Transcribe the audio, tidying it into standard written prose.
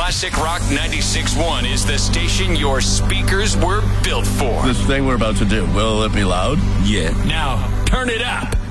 Classic Rock 96.1 is the station your speakers were built for. This thing we're about to do, will it be loud? Yeah. Now, turn it up.